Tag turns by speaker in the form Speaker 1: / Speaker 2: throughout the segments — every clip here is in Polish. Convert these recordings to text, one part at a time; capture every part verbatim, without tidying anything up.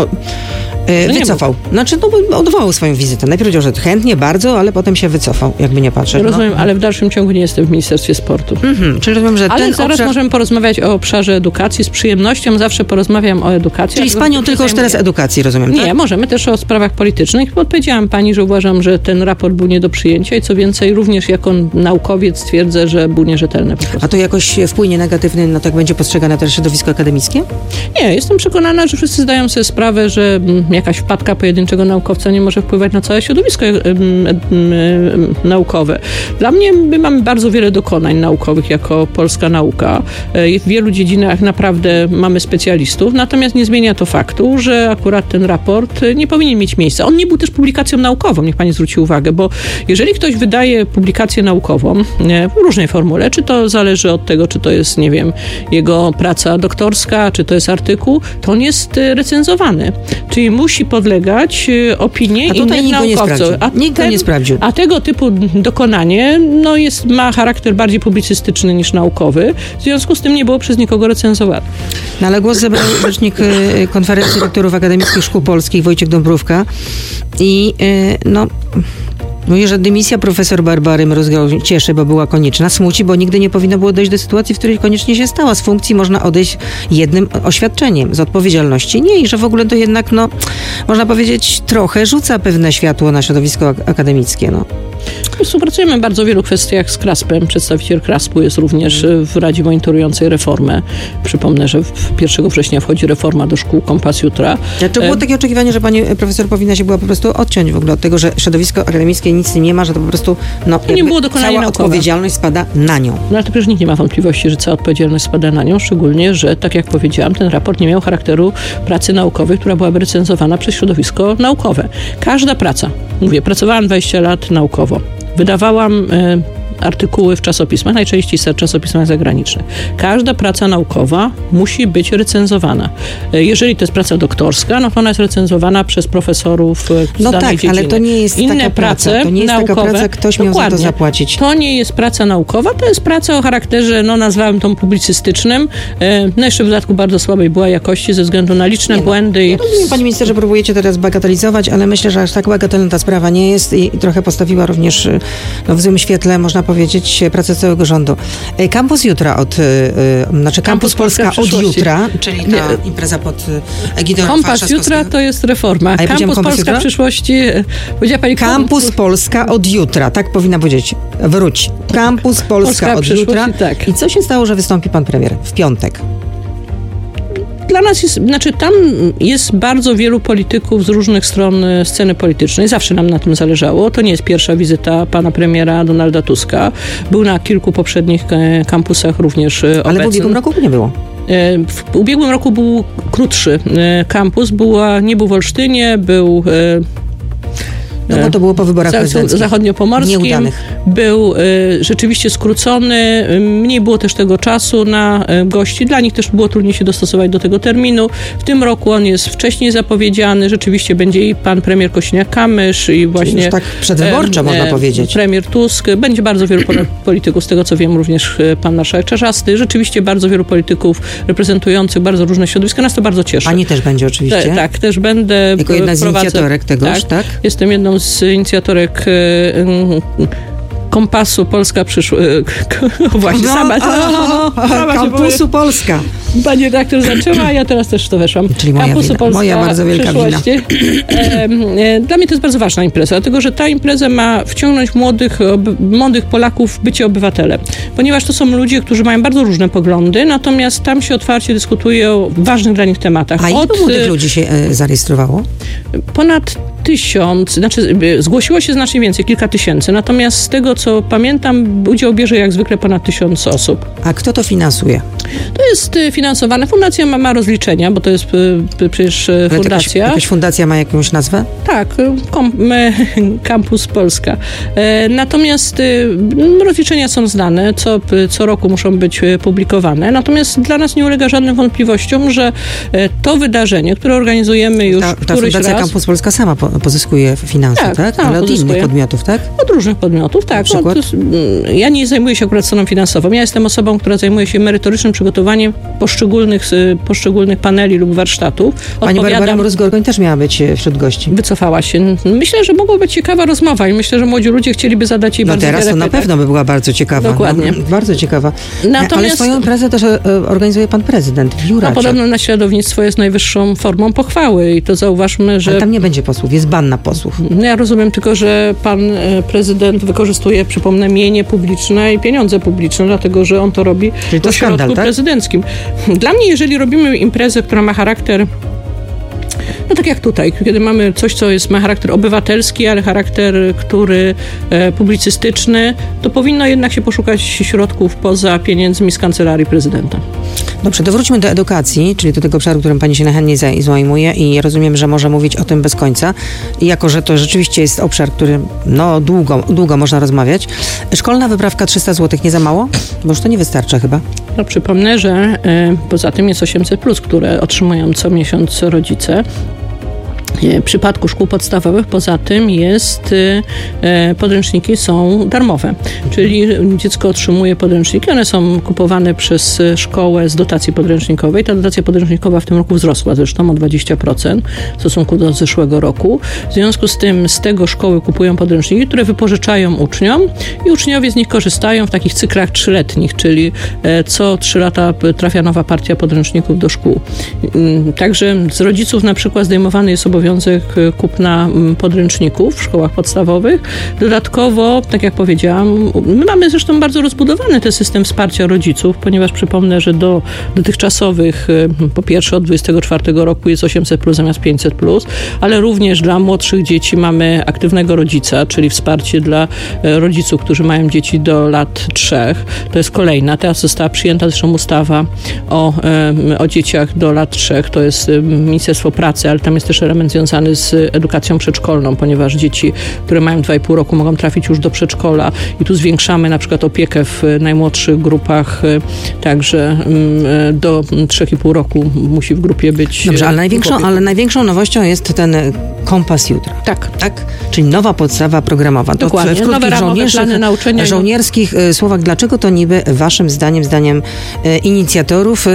Speaker 1: O, e, wycofał. Znaczy, no, odwołał swoją wizytę. Najpierw powiedział, że chętnie, bardzo, ale potem się wycofał, jakby nie patrzeć.
Speaker 2: Rozumiem,
Speaker 1: no.
Speaker 2: ale w dalszym ciągu nie jestem w Ministerstwie Sportu.
Speaker 1: Mhm, czyli rozumiem, że
Speaker 2: ale
Speaker 1: ten
Speaker 2: zaraz
Speaker 1: obszar...
Speaker 2: możemy porozmawiać o obszarze edukacji. Z przyjemnością zawsze porozmawiam o edukacji.
Speaker 1: Czyli z panią tylko już teraz edukacji, rozumiem,
Speaker 2: Nie,
Speaker 1: tak?
Speaker 2: możemy też o sprawach politycznych. Odpowiedziałam pani, że uważam, że ten raport był nie do przyjęcia i co więcej, również jako naukowiec twierdzę, że był nierzetelny po prostu.
Speaker 1: A to jakoś wpłynie negatywnie na to, jak będzie postrzegane teraz środowisko akademickie?
Speaker 2: Nie, jestem przekonana, że wszyscy zdają sobie sprawę, że jakaś wpadka pojedynczego naukowca nie może wpływać na całe środowisko naukowe. Dla mnie my mamy bardzo wiele dokonań naukowych jako polska nauka. W wielu dziedzinach naprawdę mamy specjalistów, natomiast nie zmienia to faktu, że akurat ten raport nie powinien mieć miejsca. On nie był też publikacją naukową, niech pani zwróci uwagę, bo jeżeli ktoś wydaje publikację naukową w różnej formule, czy to zależy od tego, czy to jest, nie wiem, jego praca doktorska, czy to jest artykuł, to on jest recenzowany. Czyli musi podlegać opinii innych naukowców.
Speaker 1: A nikt go nie sprawdził.
Speaker 2: A tego typu dokonanie no jest, ma charakter bardziej publicystyczny niż naukowy. W związku z tym nie było przez nikogo recenzowane.
Speaker 1: No, ale głos zabrał rzecznik Konferencji Rektorów Akademickich Szkół Polskich Wojciech Dąbrówka i no... Mówi, że dymisja profesor Barbary Mrozgał cieszy, bo była konieczna. Smuci, bo nigdy nie powinno było dojść do sytuacji, w której koniecznie się stała. Z funkcji można odejść jednym oświadczeniem, z odpowiedzialności nie. I że w ogóle to jednak, no, można powiedzieć, trochę rzuca pewne światło na środowisko ak- akademickie, no.
Speaker 2: Współpracujemy w bardzo wielu kwestiach z KRASP-em. Przedstawiciel KRASP-u jest również w Radzie monitorującej reformę. Przypomnę, że pierwszego września wchodzi reforma do szkół Kompas Jutra.
Speaker 1: Czy było takie oczekiwanie, że pani profesor powinna się była po prostu odciąć w ogóle od tego, że środowisko akademickie nic z tym nie ma, że to po prostu no,
Speaker 2: nie było dokonania
Speaker 1: cała
Speaker 2: naukowe.
Speaker 1: Odpowiedzialność spada na nią.
Speaker 2: No ale to przecież nikt nie ma wątpliwości, że cała odpowiedzialność spada na nią, szczególnie, że tak jak powiedziałam, ten raport nie miał charakteru pracy naukowej, która byłaby recenzowana przez środowisko naukowe. Każda praca, mówię, pracowałam dwadzieścia lat naukowo, wydawałam y, artykuły w czasopismach, najczęściej w czasopismach zagranicznych. Każda praca naukowa musi być recenzowana. Jeżeli to jest praca doktorska, no to ona jest recenzowana przez profesorów z
Speaker 1: no
Speaker 2: danej
Speaker 1: tak,
Speaker 2: dziedziny.
Speaker 1: ale to nie jest
Speaker 2: Inne
Speaker 1: taka
Speaker 2: prace
Speaker 1: praca. To nie jest
Speaker 2: naukowe,
Speaker 1: taka praca, ktoś miał
Speaker 2: dokładnie,
Speaker 1: za to zapłacić.
Speaker 2: To nie jest praca naukowa, to jest praca o charakterze, no nazwałem tą publicystycznym. No jeszcze w dodatku bardzo słabej była jakości ze względu na liczne
Speaker 1: nie no.
Speaker 2: błędy.
Speaker 1: Ja rozumiem, pani minister, że próbujecie teraz bagatelizować, ale myślę, że aż tak bagatelna ta sprawa nie jest i, i trochę postawiła również no, w złym świetle, można powiedzieć, pracę całego rządu. Kampus Jutra od, yy, znaczy Kampus, Kampus Polska, Polska od jutra, czyli ta nie. impreza pod egidą
Speaker 2: Kompas Jutra to jest reforma.
Speaker 1: A ja
Speaker 2: Kampus Polska
Speaker 1: jutra?
Speaker 2: w przyszłości, powiedziała pani...
Speaker 1: Kampus Polska od jutra, tak powinna powiedzieć. Wróć. Kampus Polska, Polska od jutra. Tak. I co się stało, że wystąpi pan premier w piątek?
Speaker 2: Dla nas jest, znaczy tam jest bardzo wielu polityków z różnych stron sceny politycznej. Zawsze nam na tym zależało. To nie jest pierwsza wizyta pana premiera Donalda Tuska. Był na kilku poprzednich kampusach również obecny.
Speaker 1: Ale w ubiegłym roku nie było.
Speaker 2: W ubiegłym roku był krótszy kampus. Była, nie był w Olsztynie, był...
Speaker 1: No bo to było po wyborach prezydenckich.
Speaker 2: Zachodniopomorskim.
Speaker 1: Nieudanych.
Speaker 2: Był y, rzeczywiście skrócony. Mniej było też tego czasu na y, gości. Dla nich też było trudniej się dostosować do tego terminu. W tym roku on jest wcześniej zapowiedziany. Rzeczywiście będzie i pan premier Kosiniak-Kamysz i właśnie...
Speaker 1: Już tak przedwyborczo y, można y, powiedzieć.
Speaker 2: Premier Tusk. Będzie bardzo wielu polityków, z tego co wiem, również y, pan marszałek Czarzasty. Rzeczywiście bardzo wielu polityków reprezentujących bardzo różne środowiska. Nas to bardzo cieszy.
Speaker 1: Pani też będzie oczywiście?
Speaker 2: Te, tak, też będę.
Speaker 1: Jako jedna z inicjatorek tegoż, tak? tak?
Speaker 2: Jestem jedną z inicjatorek y, Kompasu Polska przyszła. Właśnie,
Speaker 1: no,
Speaker 2: sama.
Speaker 1: O, o, sama Kampusu Polska.
Speaker 2: Pani redaktor zaczęła, a ja teraz też w to weszłam.
Speaker 1: Czyli moja
Speaker 2: Kampusu
Speaker 1: wina.
Speaker 2: Polska
Speaker 1: Moja bardzo wielka wina.
Speaker 2: Dla mnie to jest bardzo ważna impreza, dlatego że ta impreza ma wciągnąć młodych, młodych Polaków w bycie obywatelem. Ponieważ to są ludzie, którzy mają bardzo różne poglądy, natomiast tam się otwarcie dyskutuje o ważnych dla nich tematach.
Speaker 1: A ilu młodych ludzi się e, zarejestrowało?
Speaker 2: Ponad tysiąc, znaczy zgłosiło się znacznie więcej, kilka tysięcy, natomiast z tego, co pamiętam, udział bierze jak zwykle ponad tysiąc osób.
Speaker 1: A kto to finansuje?
Speaker 2: To jest finansowane. Fundacja ma, ma rozliczenia, bo to jest y, przecież y, fundacja.
Speaker 1: Jakaś, jakaś fundacja ma jakąś nazwę?
Speaker 2: Tak, kom, Kampus Polska. E, natomiast y, rozliczenia są znane, co, co roku muszą być publikowane. Natomiast dla nas nie ulega żadnym wątpliwościom, że to wydarzenie, które organizujemy już
Speaker 1: ta, ta
Speaker 2: któryś
Speaker 1: fundacja
Speaker 2: raz...
Speaker 1: Kampus Polska sama po, pozyskuje finanse, tak?
Speaker 2: Tak,
Speaker 1: tak? Ale od
Speaker 2: pozyskuje.
Speaker 1: innych podmiotów, tak?
Speaker 2: Od różnych podmiotów, tak.
Speaker 1: Na przykład?
Speaker 2: Od, ja nie zajmuję się akurat stroną finansową. Ja jestem osobą, która zajmuje się merytorycznym przygotowaniem poszczególnych, poszczególnych paneli lub warsztatów.
Speaker 1: Pani Barbara Mróz-Gorgoń też miała być wśród gości.
Speaker 2: Wycofała się. Myślę, że mogła być ciekawa rozmowa i myślę, że młodzi ludzie chcieliby zadać jej
Speaker 1: no
Speaker 2: bardzo
Speaker 1: teraz
Speaker 2: wiele
Speaker 1: to na
Speaker 2: pytań.
Speaker 1: pewno by była bardzo ciekawa.
Speaker 2: Dokładnie.
Speaker 1: No, bardzo ciekawa.
Speaker 2: Natomiast,
Speaker 1: ale swoją imprezę też e, organizuje pan prezydent w Juraczu.
Speaker 2: No podobno naśladownictwo jest najwyższą formą pochwały i to zauważmy, że...
Speaker 1: Ale tam nie będzie posłów, jest ban na posłów.
Speaker 2: No ja rozumiem tylko, że pan prezydent wykorzystuje, przypomnę, mienie publiczne i pieniądze publiczne, dlatego, że on to robi
Speaker 1: Czyli to
Speaker 2: w ośrodku
Speaker 1: skandal, tak?
Speaker 2: prezydenckim. Dla mnie, jeżeli robimy imprezę, która ma charakter... No tak jak tutaj, kiedy mamy coś, co jest, ma charakter obywatelski, ale charakter, który e, publicystyczny, to powinno jednak się poszukać środków poza pieniędzmi z kancelarii prezydenta.
Speaker 1: Dobrze, to wróćmy do edukacji, czyli do tego obszaru, którym pani się najchętniej zajmuje i rozumiem, że może mówić o tym bez końca. I jako, że to rzeczywiście jest obszar, który no długo, długo można rozmawiać. Szkolna wyprawka trzysta złotych nie za mało? Bo już to nie wystarcza chyba.
Speaker 2: No przypomnę, że e, poza tym jest osiemset plus, które otrzymują co miesiąc rodzice. W przypadku szkół podstawowych poza tym jest, e, podręczniki są darmowe, czyli dziecko otrzymuje podręczniki, one są kupowane przez szkołę z dotacji podręcznikowej. Ta dotacja podręcznikowa w tym roku wzrosła zresztą o dwadzieścia procent w stosunku do zeszłego roku. W związku z tym z tego szkoły kupują podręczniki, które wypożyczają uczniom i uczniowie z nich korzystają w takich cyklach trzyletnich, czyli e, co trzy lata trafia nowa partia podręczników do szkół. Także z rodziców na przykład zdejmowany jest obowiązek kupna podręczników w szkołach podstawowych. Dodatkowo, tak jak powiedziałam, my mamy zresztą bardzo rozbudowany ten system wsparcia rodziców, ponieważ przypomnę, że do dotychczasowych, po pierwsze od dwudziestego czwartego roku jest osiemset plus zamiast pięćset plus, ale również dla młodszych dzieci mamy aktywnego rodzica, czyli wsparcie dla rodziców, którzy mają dzieci do lat trzech. To jest kolejna. Teraz została przyjęta zresztą ustawa o, o dzieciach do lat trzech. To jest Ministerstwo Pracy, ale tam jest też element związany z edukacją przedszkolną, ponieważ dzieci, które mają dwa i pół roku, mogą trafić już do przedszkola i tu zwiększamy na przykład opiekę w najmłodszych grupach, także do trzech i pół roku musi w grupie być...
Speaker 1: Dobrze, ale największą, ale największą nowością jest ten Kompas Jutra.
Speaker 2: Tak.
Speaker 1: Tak? Czyli nowa podstawa programowa.
Speaker 2: Dokładnie.
Speaker 1: To w
Speaker 2: Nowe ramowe plany nauczania.
Speaker 1: Żołnierskich słowach. Dlaczego to niby waszym zdaniem, zdaniem inicjatorów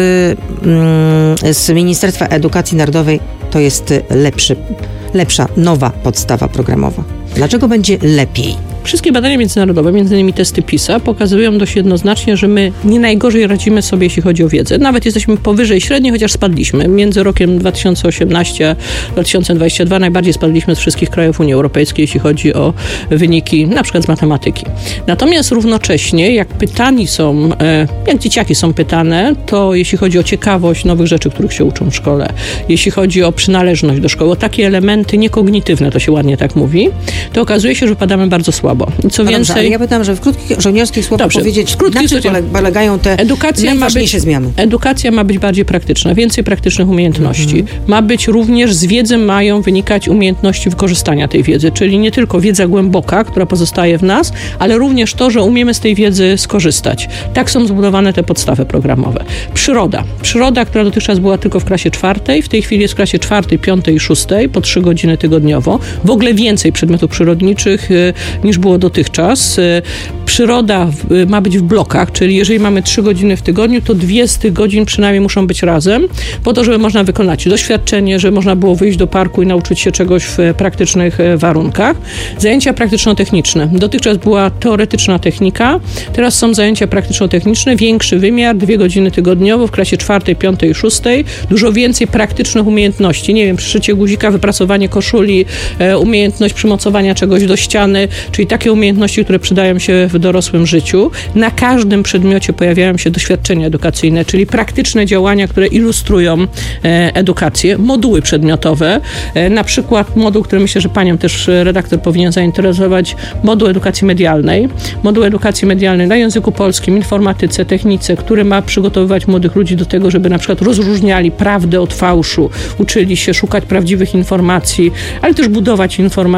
Speaker 1: z Ministerstwa Edukacji Narodowej to jest lepszy, lepsza, nowa podstawa programowa? Dlaczego będzie lepiej?
Speaker 2: Wszystkie badania międzynarodowe, między innymi testy PISA, pokazują dość jednoznacznie, że my nie najgorzej radzimy sobie, jeśli chodzi o wiedzę. Nawet jesteśmy powyżej średniej, chociaż spadliśmy. Między rokiem dwa tysiące osiemnastym a dwa tysiące dwudziestym drugim najbardziej spadliśmy z wszystkich krajów Unii Europejskiej, jeśli chodzi o wyniki, na przykład z matematyki. Natomiast równocześnie, jak pytani są, jak dzieciaki są pytane, to jeśli chodzi o ciekawość nowych rzeczy, których się uczą w szkole, jeśli chodzi o przynależność do szkoły, o takie elementy niekognitywne, to się ładnie tak mówi, to okazuje się, że wypadamy bardzo słabo. I co
Speaker 1: no
Speaker 2: więcej...
Speaker 1: Dobrze, ale ja pytam, że w krótkich żołnierskich słowach
Speaker 2: Dobrze,
Speaker 1: powiedzieć,
Speaker 2: krótkich
Speaker 1: na czym
Speaker 2: słowach.
Speaker 1: polegają te
Speaker 2: edukacja
Speaker 1: najważniejsze
Speaker 2: ma być,
Speaker 1: zmiany?
Speaker 2: Edukacja ma być bardziej praktyczna, więcej praktycznych umiejętności. Mhm. Ma być również, z wiedzy mają wynikać umiejętności wykorzystania tej wiedzy, czyli nie tylko wiedza głęboka, która pozostaje w nas, ale również to, że umiemy z tej wiedzy skorzystać. Tak są zbudowane te podstawy programowe. Przyroda. Przyroda, która dotychczas była tylko w klasie czwartej, w tej chwili jest w klasie czwartej, piątej i szóstej, po trzy godziny tygodniowo. W ogóle więcej przedmiotów przyrodniczych y, niż było dotychczas. Y, przyroda w, y, ma być w blokach, czyli jeżeli mamy trzy godziny w tygodniu, to dwie z tych godzin przynajmniej muszą być razem, po to, żeby można wykonać doświadczenie, żeby można było wyjść do parku i nauczyć się czegoś w praktycznych warunkach. Zajęcia praktyczno-techniczne. Dotychczas była teoretyczna technika, teraz są zajęcia praktyczno-techniczne, większy wymiar, dwie godziny tygodniowo w klasie czwartej, piątej i szóstej. Dużo więcej praktycznych umiejętności. Nie wiem, przyszycie guzika, wyprasowanie koszuli, e, umiejętność przymocowania czegoś do ściany, czyli takie umiejętności, które przydają się w dorosłym życiu. Na każdym przedmiocie pojawiają się doświadczenia edukacyjne, czyli praktyczne działania, które ilustrują e, edukację. Moduły przedmiotowe, e, na przykład moduł, który myślę, że panią też redaktor powinien zainteresować, moduł edukacji medialnej. Moduł edukacji medialnej na języku polskim, informatyce, technice, który ma przygotowywać młodych ludzi do tego, żeby na przykład rozróżniali prawdę od fałszu, uczyli się szukać prawdziwych informacji, ale też budować informacje w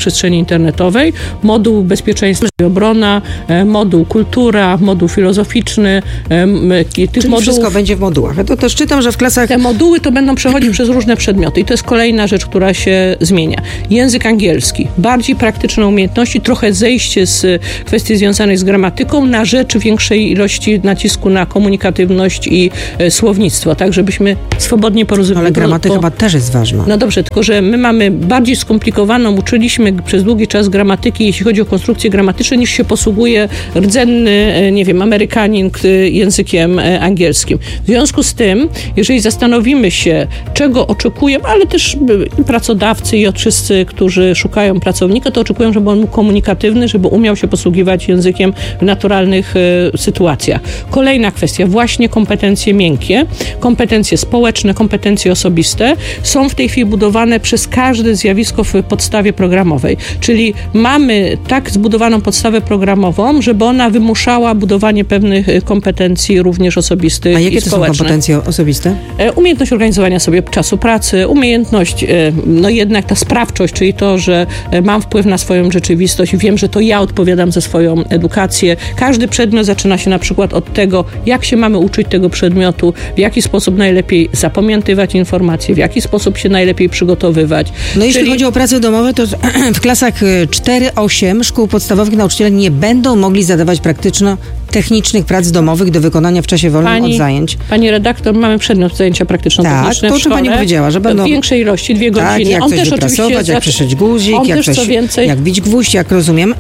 Speaker 2: przestrzeni internetowej, moduł bezpieczeństwa i obrona, moduł kultura, moduł filozoficzny. Tych
Speaker 1: Czyli
Speaker 2: modułów,
Speaker 1: wszystko będzie w modułach. Ja to też czytam, że w klasach...
Speaker 2: Te moduły to będą przechodzić przez różne przedmioty i to jest kolejna rzecz, która się zmienia. Język angielski, bardziej praktyczne umiejętności, trochę zejście z kwestii związanych z gramatyką na rzecz większej ilości nacisku na komunikatywność i e, słownictwo, tak, żebyśmy swobodnie porozumieli.
Speaker 1: Ale gramatyka chyba też jest ważna.
Speaker 2: No dobrze, tylko że my mamy bardziej skomplikowaną, uczyliśmy przez długi czas gramatyki, jeśli chodzi o konstrukcje gramatyczne, niż się posługuje rdzenny, nie wiem, Amerykanin językiem angielskim. W związku z tym, jeżeli zastanowimy się, czego oczekujemy, ale też i pracodawcy i wszyscy, którzy szukają pracownika, to oczekują, żeby on był komunikatywny, żeby umiał się posługiwać językiem w naturalnych y, sytuacjach. Kolejna kwestia, właśnie kompetencje miękkie, kompetencje społeczne, kompetencje osobiste są w tej chwili budowane przez każde zjawisko w podstawie programowej. Czyli mamy tak zbudowaną podstawę programową, żeby ona wymuszała budowanie pewnych kompetencji również osobistych.
Speaker 1: A jakie
Speaker 2: i
Speaker 1: to
Speaker 2: społecznych.
Speaker 1: są kompetencje osobiste?
Speaker 2: Umiejętność organizowania sobie czasu pracy, umiejętność, no jednak ta sprawczość, czyli to, że mam wpływ na swoją rzeczywistość, wiem, że to ja odpowiadam za swoją edukację. Każdy przedmiot zaczyna się na przykład od tego, jak się mamy uczyć tego przedmiotu, w jaki sposób najlepiej zapamiętywać informacje, w jaki sposób się najlepiej przygotowywać.
Speaker 1: No jeśli
Speaker 2: Czyli...
Speaker 1: chodzi o prace domowe, to w klasach cztery osiem szkół podstawowych nauczyciele nie będą mogli zadawać praktyczno-technicznych prac domowych do wykonania w czasie wolnym
Speaker 2: pani,
Speaker 1: od zajęć.
Speaker 2: Pani redaktor, mamy przedmiot zajęcia praktyczno-techniczne
Speaker 1: tak, to,
Speaker 2: w szkole.
Speaker 1: Pani powiedziała, że będą...
Speaker 2: W większej ilości, dwie godziny.
Speaker 1: Tak, jak
Speaker 2: on
Speaker 1: coś
Speaker 2: też
Speaker 1: wyprasować,
Speaker 2: oczywiście...
Speaker 1: jak przyszyć guzik,
Speaker 2: on
Speaker 1: jak,
Speaker 2: też
Speaker 1: coś,
Speaker 2: co więcej,
Speaker 1: jak bić gwóźdź, jak rozumiem.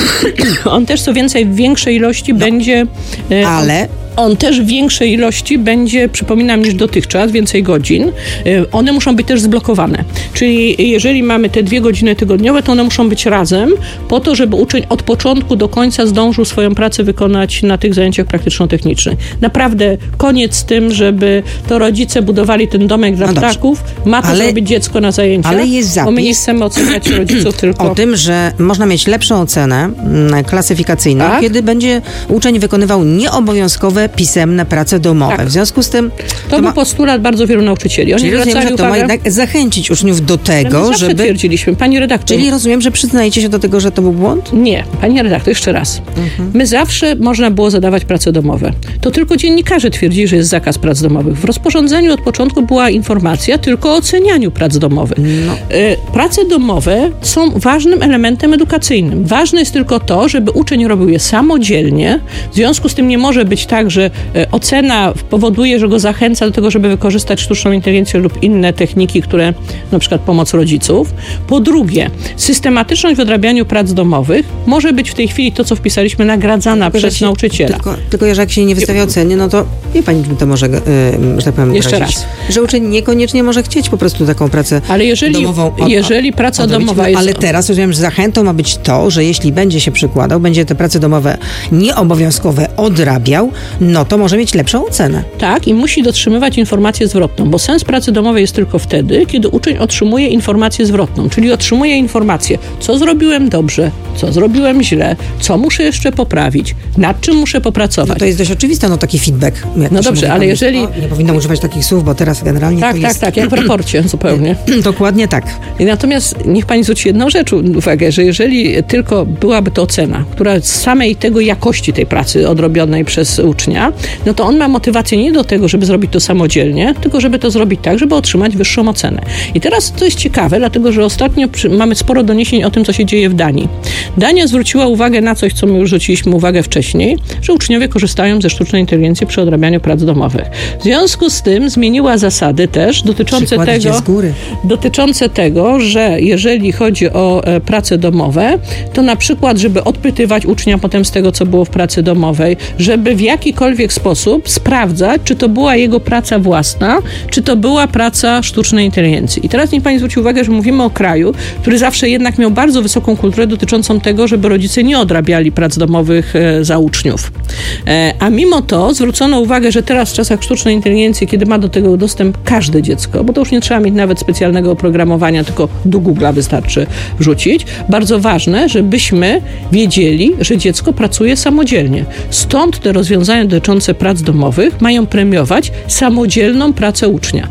Speaker 2: On też co więcej w większej ilości no, będzie...
Speaker 1: Ale...
Speaker 2: On też w większej ilości będzie, przypominam, niż dotychczas, więcej godzin. One muszą być też zblokowane. Czyli jeżeli mamy te dwie godziny tygodniowe, to one muszą być razem po to, żeby uczeń od początku do końca zdążył swoją pracę wykonać na tych zajęciach praktyczno-technicznych. Naprawdę koniec z tym, żeby to rodzice budowali ten domek dla no ptaków. Ma to ale, zrobić dziecko na zajęciach.
Speaker 1: Ale jest zapis.
Speaker 2: Bo my nie chcemy oceniać rodziców tylko...
Speaker 1: O tym, że można mieć lepszą ocenę klasyfikacyjną, tak? Kiedy będzie uczeń wykonywał nieobowiązkowe pisemne prace domowe. Tak. W związku z tym...
Speaker 2: To, to był
Speaker 1: ma...
Speaker 2: postulat bardzo wielu nauczycieli. Oni
Speaker 1: Czyli rozumiem, że to
Speaker 2: uwagę...
Speaker 1: ma jednak zachęcić uczniów do tego,
Speaker 2: my
Speaker 1: żeby...
Speaker 2: twierdziliśmy. Pani redaktor...
Speaker 1: Czyli rozumiem, że przyznajecie się do tego, że to był błąd?
Speaker 2: Nie. Pani redaktor, jeszcze raz. Mhm. My zawsze można było zadawać prace domowe. To tylko dziennikarze twierdzili, że jest zakaz prac domowych. W rozporządzeniu od początku była informacja tylko o ocenianiu prac domowych. No. Prace domowe są ważnym elementem edukacyjnym. Ważne jest tylko to, żeby uczeń robił je samodzielnie. W związku z tym nie może być tak, że ocena powoduje, że go zachęca do tego, żeby wykorzystać sztuczną inteligencję lub inne techniki, które, na przykład pomoc rodziców. Po drugie, systematyczność w odrabianiu prac domowych może być w tej chwili to, co wpisaliśmy, nagradzana tylko, przez się, nauczyciela.
Speaker 1: Tylko, tylko, że jak się nie wystawia oceny, no to wie pani, czym to może, yy, że tak powiem,
Speaker 2: Jeszcze
Speaker 1: grozić.
Speaker 2: raz.
Speaker 1: Że uczeń niekoniecznie może chcieć po prostu taką pracę
Speaker 2: ale jeżeli,
Speaker 1: domową od,
Speaker 2: jeżeli praca
Speaker 1: odrobić,
Speaker 2: domowa
Speaker 1: no,
Speaker 2: jest...
Speaker 1: Ale teraz rozumiem, że zachętą ma być to, że jeśli będzie się przykładał, będzie te prace domowe nieobowiązkowe odrabiał, no to może mieć lepszą ocenę.
Speaker 2: Tak, i musi dotrzymywać informację zwrotną, bo sens pracy domowej jest tylko wtedy, kiedy uczeń otrzymuje informację zwrotną, czyli otrzymuje informację, co zrobiłem dobrze, co zrobiłem źle, co muszę jeszcze poprawić, nad czym muszę popracować.
Speaker 1: No to jest dość oczywiste, no taki feedback. Jak
Speaker 2: no dobrze, ale jeżeli...
Speaker 1: O, nie powinno używać takich słów, bo teraz generalnie
Speaker 2: tak,
Speaker 1: to
Speaker 2: tak,
Speaker 1: jest...
Speaker 2: Tak, tak, jak w raporcie zupełnie.
Speaker 1: Dokładnie tak.
Speaker 2: I natomiast niech pani zwróci jedną rzecz uwagę, że jeżeli tylko byłaby to ocena, która z samej tego jakości tej pracy odrobionej przez ucznia, no to on ma motywację nie do tego, żeby zrobić to samodzielnie, tylko żeby to zrobić tak, żeby otrzymać wyższą ocenę. I teraz to jest ciekawe, dlatego że ostatnio przy, mamy sporo doniesień o tym, co się dzieje w Danii. Dania zwróciła uwagę na coś, co my już zwróciliśmy uwagę wcześniej, że uczniowie korzystają ze sztucznej inteligencji przy odrabianiu prac domowych. W związku z tym zmieniła zasady też dotyczące tego,
Speaker 1: z góry.
Speaker 2: dotyczące tego, że jeżeli chodzi o e, prace domowe, to na przykład, żeby odpytywać ucznia potem z tego, co było w pracy domowej, żeby w jakikolwiek sposób sprawdzać, czy to była jego praca własna, czy to była praca sztucznej inteligencji. I teraz niech pani zwróci uwagę, że mówimy o kraju, który zawsze jednak miał bardzo wysoką kulturę dotyczącą tego, żeby rodzice nie odrabiali prac domowych e, za uczniów. E, a mimo to zwrócono uwagę, że teraz w czasach sztucznej inteligencji, kiedy ma do tego dostęp każde dziecko, bo to już nie trzeba mieć nawet specjalnego oprogramowania, tylko do Google'a wystarczy wrzucić, bardzo ważne, żebyśmy wiedzieli, że dziecko pracuje samodzielnie. Stąd te rozwiązania dotyczące prac domowych mają premiować samodzielną pracę ucznia.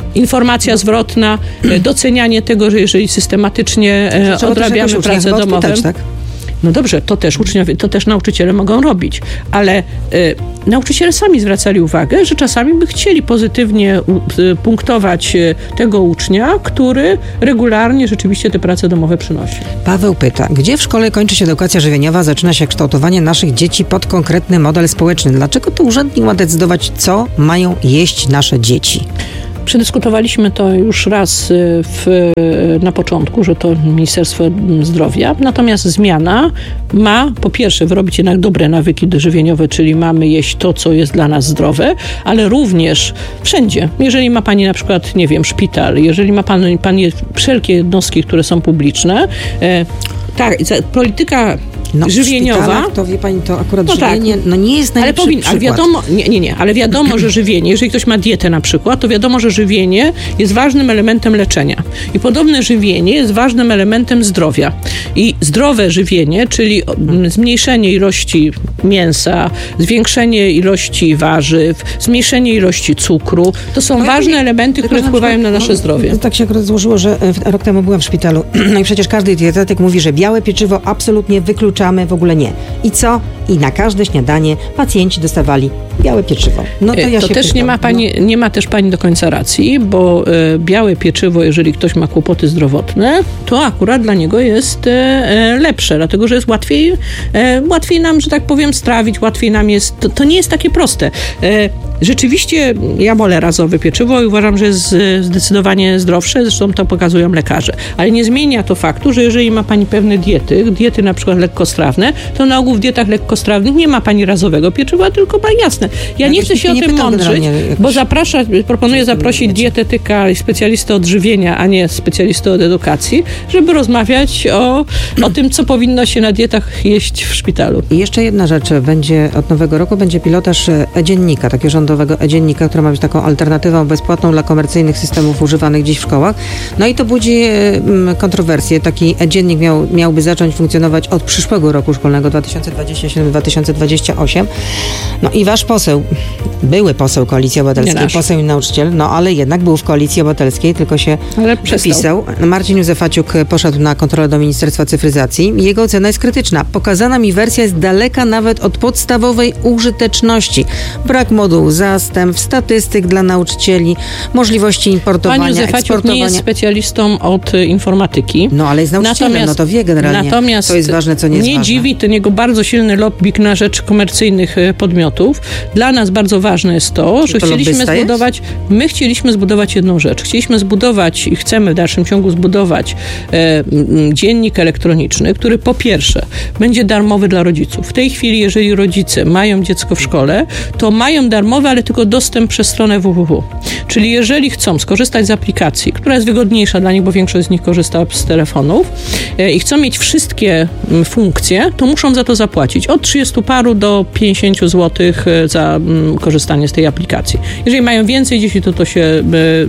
Speaker 2: informacja zwrotna, docenianie tego, że jeżeli systematycznie
Speaker 1: Trzeba
Speaker 2: odrabiamy pracę domową.
Speaker 1: Odpytać, tak?
Speaker 2: No dobrze, to też uczniowie, to też nauczyciele mogą robić, ale y, nauczyciele sami zwracali uwagę, że czasami by chcieli pozytywnie y, punktować y, tego ucznia, który regularnie rzeczywiście te prace domowe przynosi.
Speaker 1: Paweł pyta, gdzie w szkole kończy się edukacja żywieniowa, zaczyna się kształtowanie naszych dzieci pod konkretny model społeczny? Dlaczego to urzędnik ma decydować, co mają jeść nasze dzieci?
Speaker 2: Przedyskutowaliśmy to już raz w, na początku, że to Ministerstwo Zdrowia. Natomiast zmiana ma po pierwsze wyrobić jednak dobre nawyki żywieniowe, czyli mamy jeść to, co jest dla nas zdrowe, ale również wszędzie. Jeżeli ma pani na przykład, nie wiem, szpital, jeżeli ma pan, pani wszelkie jednostki, które są publiczne, e, tak, polityka
Speaker 1: No,
Speaker 2: żywieniowa.
Speaker 1: To wie pani, to akurat
Speaker 2: no
Speaker 1: żywienie
Speaker 2: tak.
Speaker 1: no nie jest najlepszy
Speaker 2: ale powin,
Speaker 1: przykład.
Speaker 2: Ale wiadomo, nie, nie, nie, ale wiadomo, że żywienie, jeżeli ktoś ma dietę na przykład, to wiadomo, że żywienie jest ważnym elementem leczenia. I podobne żywienie jest ważnym elementem zdrowia. I zdrowe żywienie, czyli zmniejszenie ilości mięsa, zwiększenie ilości warzyw, zmniejszenie ilości cukru, to są no ważne ja, elementy, które wpływają na nasze
Speaker 1: no,
Speaker 2: zdrowie.
Speaker 1: Tak się akurat złożyło, że rok temu byłam w szpitalu. No i przecież każdy dietetyk mówi, że białe pieczywo absolutnie wykluczamy, w ogóle nie. I co? I na każde śniadanie pacjenci dostawali białe pieczywo. No to ja
Speaker 2: to
Speaker 1: się
Speaker 2: też
Speaker 1: pytam,
Speaker 2: nie ma pani,
Speaker 1: no.
Speaker 2: nie ma też pani do końca racji, bo e, białe pieczywo, jeżeli ktoś ma kłopoty zdrowotne, to akurat dla niego jest e, lepsze, dlatego że jest łatwiej, e, łatwiej nam, że tak powiem, strawić, łatwiej nam jest, to, to nie jest takie proste. E, rzeczywiście ja wolę razowe pieczywo i uważam, że jest zdecydowanie zdrowsze, zresztą to pokazują lekarze. Ale nie zmienia to faktu, że jeżeli ma pani pewne diety, diety na przykład lekkostrawne, to na ogół w dietach lekkostrawnych nie ma pani razowego pieczywa, tylko ma jasne. Ja
Speaker 1: no
Speaker 2: nie chcę się o tym mądrzyć, bo zaprasza, proponuję zaprosić dietetyka i specjalistę od żywienia, a nie specjalistę od edukacji, żeby rozmawiać o, o tym, co powinno się na dietach jeść w szpitalu.
Speaker 1: I jeszcze jedna rzecz, będzie od nowego roku będzie pilotaż e-dziennika, takiego rządowego e-dziennika, który ma być taką alternatywą bezpłatną dla komercyjnych systemów używanych dziś w szkołach. No i to budzi mm, kontrowersje. Taki e-dziennik miał, miałby zacząć funkcjonować od przyszłego roku szkolnego dwa tysiące dwudziestego siódmego dwa tysiące dwudziestego ósmego. No i wasz poseł, były poseł Koalicji Obywatelskiej, poseł i nauczyciel, no ale jednak był w Koalicji Obywatelskiej, tylko się przepisał. Marcin Józefaciuk poszedł na kontrolę do Ministerstwa Cyfryzacji. Jego ocena jest krytyczna. Pokazana mi wersja jest daleka nawet od podstawowej użyteczności. Brak modułu zastęp, statystyk dla nauczycieli, możliwości importowania,
Speaker 2: Pan Józefaciuk
Speaker 1: eksportowania.
Speaker 2: nie jest specjalistą od informatyki.
Speaker 1: No ale jest nauczycielem, natomiast, no to wie generalnie,
Speaker 2: natomiast
Speaker 1: co jest ważne, co nie jest
Speaker 2: nie
Speaker 1: ważne.
Speaker 2: dziwi ten jego bardzo silny lobbying na rzecz komercyjnych podmiotów. Dla nas bardzo ważne jest to,
Speaker 1: Czy
Speaker 2: że
Speaker 1: to
Speaker 2: chcieliśmy zbudować,
Speaker 1: jest?
Speaker 2: my chcieliśmy zbudować jedną rzecz. Chcieliśmy zbudować i chcemy w dalszym ciągu zbudować e, dziennik elektroniczny, który po pierwsze będzie darmowy dla rodziców. W tej chwili, jeżeli rodzice mają dziecko w szkole, to mają darmowy, ale tylko dostęp przez stronę www. Czyli jeżeli chcą skorzystać z aplikacji, która jest wygodniejsza dla nich, bo większość z nich korzysta z telefonów e, i chcą mieć wszystkie m, funkcje, to muszą za to zapłacić od trzydziestu paru do pięćdziesięciu złotych za m, korzystanie z tej aplikacji. Jeżeli mają więcej dzieci, to to się e,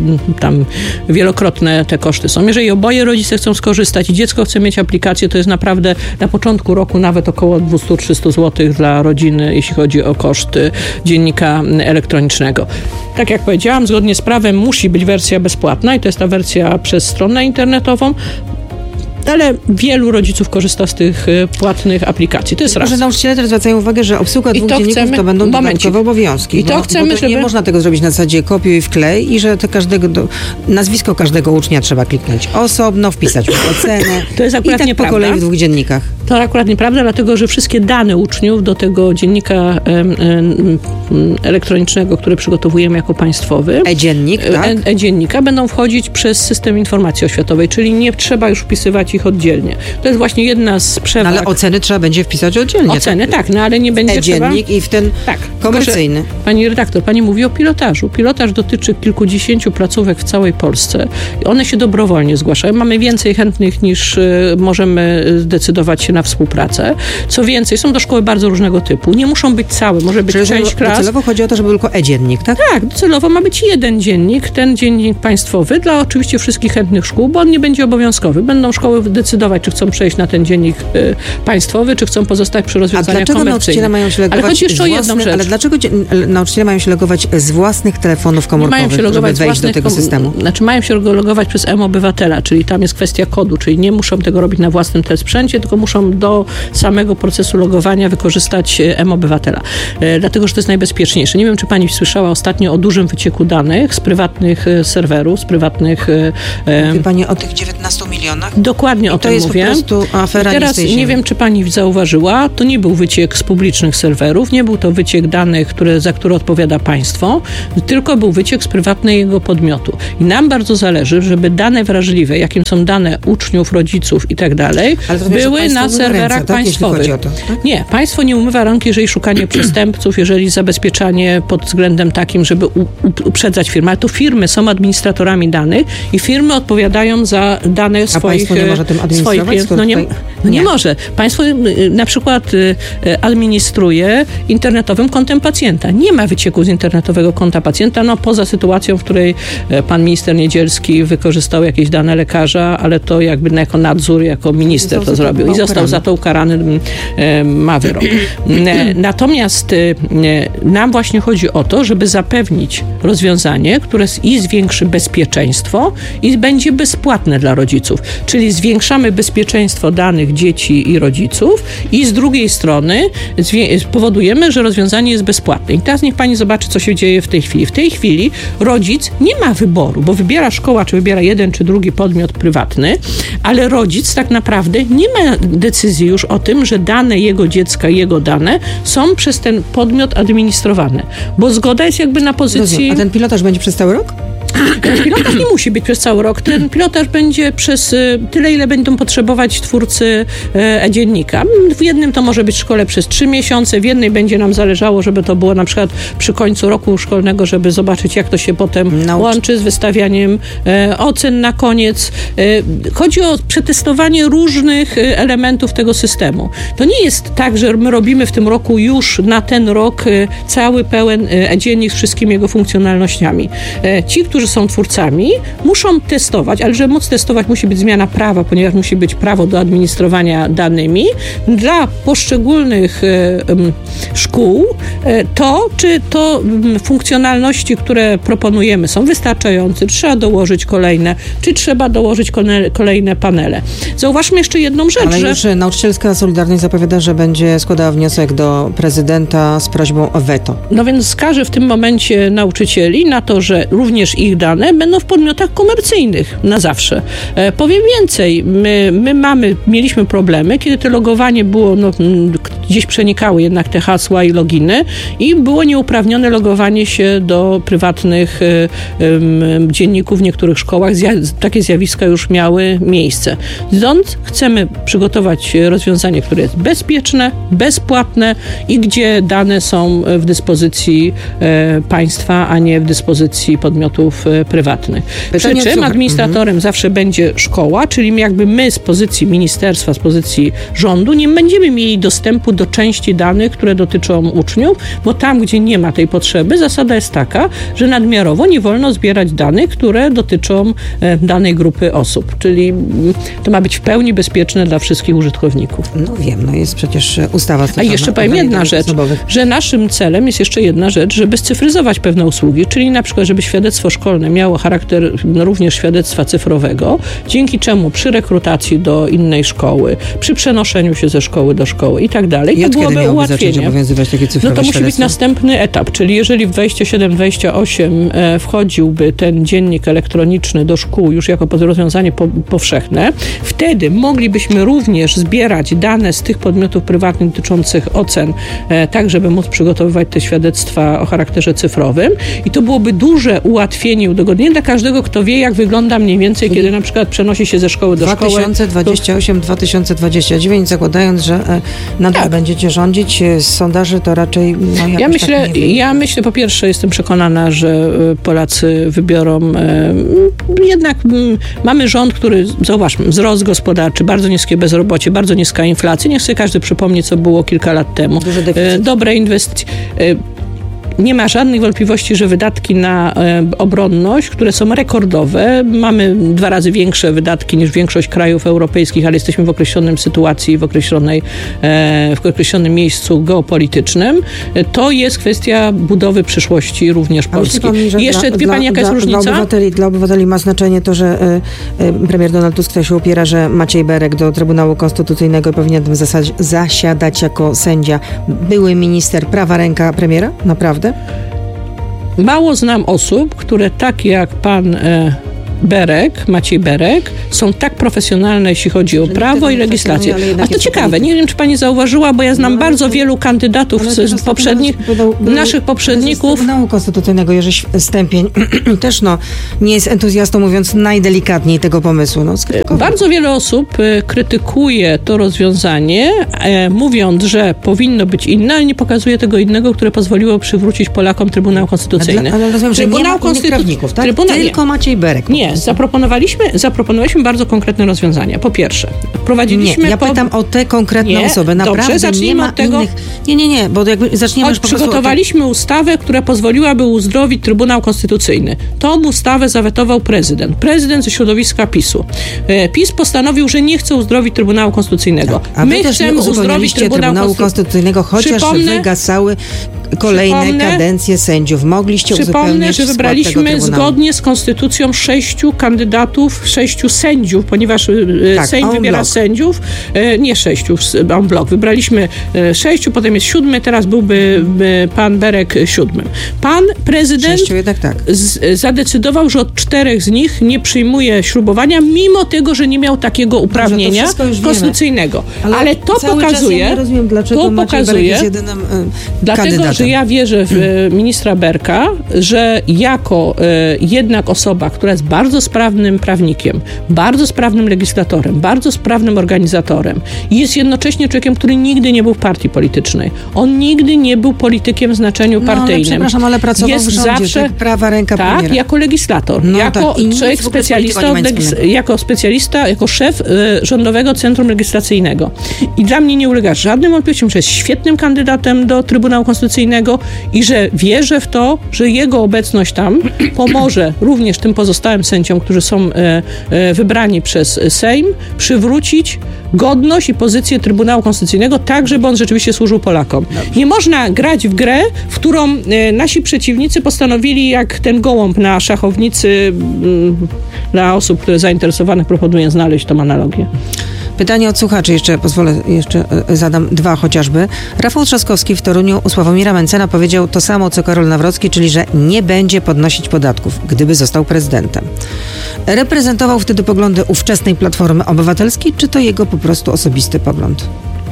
Speaker 2: tam wielokrotne te koszty są. Jeżeli oboje rodzice chcą skorzystać i dziecko chce mieć aplikację, to jest naprawdę na początku roku nawet około dwieście do trzystu złotych dla rodziny, jeśli chodzi o koszty dziennika elektronicznego. Tak jak powiedziałam, zgodnie z prawem musi być wersja bezpłatna i to jest ta wersja przez stronę internetową, ale wielu rodziców korzysta z tych płatnych aplikacji. To jest raz.
Speaker 1: Że nauczyciele też zwracają uwagę, że obsługa dwóch dzienników chcemy, to będą momencik. dodatkowe obowiązki.
Speaker 2: I to
Speaker 1: bo,
Speaker 2: chcemy,
Speaker 1: bo to
Speaker 2: żeby...
Speaker 1: nie można tego zrobić na zasadzie kopiuj i wklej i że to każdego, do, nazwisko każdego ucznia trzeba kliknąć osobno, wpisać w ocenę.
Speaker 2: To jest akurat
Speaker 1: i tak
Speaker 2: nieprawda.
Speaker 1: po kolei w dwóch dziennikach.
Speaker 2: To akurat nieprawda, dlatego że wszystkie dane uczniów do tego dziennika em, em, elektronicznego, który przygotowujemy jako państwowy,
Speaker 1: e-dziennik, tak?
Speaker 2: E, e-dziennika będą wchodzić przez system informacji oświatowej, czyli nie trzeba już wpisywać ich oddzielnie. To jest właśnie jedna z przewag.
Speaker 1: No, ale oceny trzeba będzie wpisać oddzielnie.
Speaker 2: Oceny, tak, tak no ale nie będzie
Speaker 1: e-dziennik
Speaker 2: trzeba...
Speaker 1: i w ten
Speaker 2: tak,
Speaker 1: komercyjny.
Speaker 2: Tylko, pani redaktor, pani mówi o pilotażu. Pilotaż dotyczy kilkudziesięciu placówek w całej Polsce. One się dobrowolnie zgłaszają. Mamy więcej chętnych niż y, możemy zdecydować się na współpracę. Co więcej, są to szkoły bardzo różnego typu. Nie muszą być całe, może być
Speaker 1: Czyli
Speaker 2: część klas.
Speaker 1: Docelowo chodzi o to, żeby tylko e-dziennik, tak?
Speaker 2: Tak, docelowo ma być jeden dziennik, ten dziennik państwowy dla oczywiście wszystkich chętnych szkół, bo on nie będzie obowiązkowy. Będą szkoły mogły decydować, czy chcą przejść na ten dziennik y, państwowy, czy chcą pozostać przy rozwiązaniach
Speaker 1: komercyjnych.
Speaker 2: Nauczyciele
Speaker 1: mają się logować
Speaker 2: ale chodzi jeszcze o jedną
Speaker 1: własnych,
Speaker 2: rzecz.
Speaker 1: Ale dlaczego nauczyciele mają się logować z własnych telefonów komórkowych,
Speaker 2: mają się logować
Speaker 1: żeby wejść do tego
Speaker 2: kom-
Speaker 1: systemu?
Speaker 2: Znaczy mają się logować przez M-Obywatela, czyli tam jest kwestia kodu, czyli nie muszą tego robić na własnym sprzęcie, tylko muszą do samego procesu logowania wykorzystać M-Obywatela. E, dlatego, że to jest najbezpieczniejsze. Nie wiem, czy pani słyszała ostatnio o dużym wycieku danych z prywatnych serwerów, z prywatnych... E,
Speaker 1: Mówi pani o tych dziewiętnastu milionach?
Speaker 2: Dokładnie
Speaker 1: I
Speaker 2: o
Speaker 1: to
Speaker 2: tym
Speaker 1: jest
Speaker 2: mówię.
Speaker 1: po prostu afera.
Speaker 2: I teraz nie, nie wiem, czy pani zauważyła, to nie był wyciek z publicznych serwerów, nie był to wyciek danych, które, za które odpowiada państwo, tylko był wyciek z prywatnego podmiotu. I nam bardzo zależy, żeby dane wrażliwe, jakim są dane uczniów, rodziców i tak dalej, były na serwerach
Speaker 1: ręce, tak?
Speaker 2: państwowych.
Speaker 1: Jeśli chodzi o to, tak?
Speaker 2: Nie, państwo nie umywa rąk, jeżeli szukanie przestępców, jeżeli zabezpieczanie pod względem takim, żeby u, u, uprzedzać firmy. Ale to firmy są administratorami danych i firmy odpowiadają za dane
Speaker 1: A
Speaker 2: swoich...
Speaker 1: państwo nie może tym administrować?
Speaker 2: Swoich, no nie,
Speaker 1: tutaj...
Speaker 2: no nie,
Speaker 1: nie
Speaker 2: może. Państwo na przykład administruje internetowym kontem pacjenta. Nie ma wycieku z internetowego konta pacjenta, no poza sytuacją, w której pan minister Niedzielski wykorzystał jakieś dane lekarza, ale to jakby jako nadzór, jako minister to zrobił i został za to ukarany, ma wyrok. Natomiast nam właśnie chodzi o to, żeby zapewnić rozwiązanie, które i zwiększy bezpieczeństwo i będzie bezpłatne dla rodziców. Czyli zwiększamy bezpieczeństwo danych dzieci i rodziców i z drugiej strony powodujemy, że rozwiązanie jest bezpłatne. I teraz niech pani zobaczy, co się dzieje w tej chwili. W tej chwili rodzic nie ma wyboru, bo wybiera szkoła, czy wybiera jeden, czy drugi podmiot prywatny, ale rodzic tak naprawdę nie ma decyzji już o tym, że dane jego dziecka, jego dane są przez ten podmiot administrowane. Bo zgoda jest jakby na pozycji...
Speaker 1: Rozumiem. A ten pilotaż będzie przez cały rok?
Speaker 2: Pilotaż nie musi być przez cały rok. Ten pilotaż będzie przez tyle, ile będą potrzebować twórcy e-dziennika. W jednym to może być w szkole przez trzy miesiące, w jednej będzie nam zależało, żeby to było na przykład przy końcu roku szkolnego, żeby zobaczyć, jak to się potem Nauczy. łączy z wystawianiem e, ocen na koniec. E, chodzi o przetestowanie różnych elementów tego systemu. To nie jest tak, że my robimy w tym roku już na ten rok e, cały pełen e-dziennik z wszystkimi jego funkcjonalnościami. E, ci, którzy są twórcami, muszą testować, ale żeby móc testować, musi być zmiana prawa, ponieważ musi być prawo do administrowania danymi. Dla poszczególnych e, szkół e, to, czy to m, funkcjonalności, które proponujemy, są wystarczające, trzeba dołożyć kolejne, czy trzeba dołożyć kolejne, kolejne panele. Zauważmy jeszcze jedną rzecz,
Speaker 1: ale
Speaker 2: że...
Speaker 1: już Nauczycielska Solidarność zapowiada, że będzie składała wniosek do prezydenta z prośbą o weto.
Speaker 2: No więc skaże w tym momencie nauczycieli na to, że również ich dane będą w podmiotach komercyjnych na zawsze. E, powiem więcej, my, my mamy, mieliśmy problemy, kiedy to logowanie było, no, gdzieś przenikały jednak te hasła i loginy i było nieuprawnione logowanie się do prywatnych e, e, dzienników w niektórych szkołach. Zja- takie zjawiska już miały miejsce. Stąd chcemy przygotować rozwiązanie, które jest bezpieczne, bezpłatne i gdzie dane są w dyspozycji e, państwa, a nie w dyspozycji podmiotów prywatnych. Pytanie Przy czym administratorem mhm. zawsze będzie szkoła, czyli jakby my z pozycji ministerstwa, z pozycji rządu nie będziemy mieli dostępu do części danych, które dotyczą uczniów, bo tam, gdzie nie ma tej potrzeby, zasada jest taka, że nadmiarowo nie wolno zbierać danych, które dotyczą e, danej grupy osób. Czyli to ma być w pełni bezpieczne dla wszystkich użytkowników.
Speaker 1: No wiem, no jest przecież ustawa.
Speaker 2: A jeszcze powiem jedna rzecz, osobowych. że naszym celem jest jeszcze jedna rzecz, żeby scyfryzować pewne usługi, czyli na przykład, żeby świadectwo szkolne miało charakter no, również świadectwa cyfrowego, dzięki czemu przy rekrutacji do innej szkoły, przy przenoszeniu się ze szkoły do szkoły i tak dalej, to byłoby ułatwienie.
Speaker 1: Obowiązywać takie cyfrowe
Speaker 2: no to musi być następny etap, czyli jeżeli w dwadzieścia siedem dwadzieścia osiem e, wchodziłby ten dziennik elektroniczny do szkół już jako rozwiązanie po, powszechne, wtedy moglibyśmy również zbierać dane z tych podmiotów prywatnych dotyczących ocen, e, tak żeby móc przygotowywać te świadectwa o charakterze cyfrowym i to byłoby duże ułatwienie i udogodnienie dla każdego, kto wie, jak wygląda mniej więcej, kiedy na przykład przenosi się ze szkoły do
Speaker 1: dwa tysiące dwadzieścia osiem dwa tysiące dwadzieścia dziewięć, zakładając, że e, nadal tak. będziecie rządzić, z sondaży to raczej no,
Speaker 2: ja myślę, tak ja myślę, po pierwsze jestem przekonana, że Polacy wybiorą e, jednak m, mamy rząd, który, zauważmy, wzrost gospodarczy, bardzo niskie bezrobocie, bardzo niska inflacja. Niech sobie każdy przypomni, co było kilka lat temu. E, dobre inwestycje. E, nie ma żadnych wątpliwości, że wydatki na e, obronność, które są rekordowe, mamy dwa razy większe wydatki niż większość krajów europejskich, ale jesteśmy w określonym sytuacji, w określonej, e, w określonym miejscu geopolitycznym, e, to jest kwestia budowy przyszłości również Polski.
Speaker 1: Pani,
Speaker 2: jeszcze
Speaker 1: dla,
Speaker 2: wie Pani, jaka
Speaker 1: dla,
Speaker 2: jest różnica?
Speaker 1: Dla obywateli, dla obywateli ma znaczenie to, że y, y, premier Donald Tusk się upiera, że Maciej Berek do Trybunału Konstytucyjnego powinien tam zasa- zasiadać jako sędzia. Były minister, prawa ręka premiera? Naprawdę?
Speaker 2: Mało znam osób, które tak jak pan e, Berek, Maciej Berek, są tak profesjonalne, jeśli chodzi o że prawo i legislację. A to ciekawe, nie wiem, czy pani zauważyła, bo ja znam no, bardzo to, wielu kandydatów z poprzednich, był, był, naszych poprzedników.
Speaker 1: Trybunału Konstytucyjnego Jerzy Stępień też no, nie jest entuzjastą, mówiąc najdelikatniej tego pomysłu. No,
Speaker 2: bardzo wiele osób krytykuje to rozwiązanie, e, mówiąc, że powinno być inne, ale nie pokazuje tego innego, które pozwoliło przywrócić Polakom Trybunał Konstytucyjny.
Speaker 1: Ale rozumiem, że Trybunał nie ma Konstytu- prawników, tak? Trybunał, Tylko Maciej Berek.
Speaker 2: Nie, zaproponowaliśmy, zaproponowaliśmy bardzo konkretne rozwiązania. Po pierwsze, prowadziliśmy...
Speaker 1: Nie, ja
Speaker 2: po...
Speaker 1: pytam o te konkretne nie, osoby. Naprawdę
Speaker 2: dobrze, zacznijmy
Speaker 1: nie ma
Speaker 2: od tego...
Speaker 1: innych... Nie, nie, nie, bo jakby zaczniemy już po prostu...
Speaker 2: Przygotowaliśmy ustawę, która pozwoliłaby uzdrowić Trybunał Konstytucyjny. Tą ustawę zawetował prezydent. Prezydent ze środowiska PiSu. PiS postanowił, że nie chce uzdrowić Trybunału Konstytucyjnego.
Speaker 1: Tak, a my też nie uzdrowić Trybunału Trybunału Konstytucyjnego, chociaż Przypomnę, wygasały kolejne Przypomnę, kadencje sędziów. Mogliście
Speaker 2: Przypomnę, że wybraliśmy zgodnie z konstytucją sześciu kandydatów, sześciu sędziów, ponieważ tak, Sejm wybiera bloc. sędziów, nie sześciu, en bloc. Wybraliśmy sześciu, potem jest siódmy, teraz byłby pan Berek siódmym. Pan prezydent
Speaker 1: sześciu, jednak tak.
Speaker 2: z, zadecydował, że od czterech z nich nie przyjmuje śrubowania, mimo tego, że nie miał takiego uprawnienia Dobrze, konstytucyjnego. Ale, Ale to pokazuje,
Speaker 1: ja nie rozumiem, dlaczego
Speaker 2: to pokazuje,
Speaker 1: jest jedynym, y,
Speaker 2: dlatego,
Speaker 1: kandydatem.
Speaker 2: że ja wierzę w y, ministra Berka, że jako y, jednak osoba, która jest bardzo sprawnym prawnikiem, bardzo sprawnym legislatorem, bardzo sprawnym organizatorem i jest jednocześnie człowiekiem, który nigdy nie był w partii politycznej. On nigdy nie był politykiem w znaczeniu
Speaker 1: no,
Speaker 2: partyjnym.
Speaker 1: Ale przepraszam, ale pracował
Speaker 2: jest
Speaker 1: w rządzie,
Speaker 2: zawsze
Speaker 1: tak, prawa ręka
Speaker 2: tak,
Speaker 1: premiera.
Speaker 2: jako legislator,
Speaker 1: no,
Speaker 2: jako
Speaker 1: tak.
Speaker 2: człowiek specjalista, legis- jako specjalista, jako szef y, Rządowego Centrum Legislacyjnego. I dla mnie nie ulega żadnym wątpliwościom, że jest świetnym kandydatem do Trybunału Konstytucyjnego i że wierzę w to, że jego obecność tam pomoże również tym pozostałym sędziom, którzy są e, e, wybrani przez Sejm, przywrócić godność i pozycję Trybunału Konstytucyjnego tak, żeby on rzeczywiście służył Polakom. Dobrze. Nie można grać w grę, w którą e, nasi przeciwnicy postanowili, jak ten gołąb na szachownicy, m, dla osób, które zainteresowanych proponuję znaleźć tą analogię.
Speaker 1: Pytanie od słuchaczy, jeszcze pozwolę, jeszcze zadam dwa chociażby. Rafał Trzaskowski w Toruniu u Sławomira Mencena powiedział to samo, co Karol Nawrocki, czyli że nie będzie podnosić podatków, gdyby został prezydentem. Reprezentował wtedy poglądy ówczesnej Platformy Obywatelskiej, czy to jego po prostu osobisty pogląd?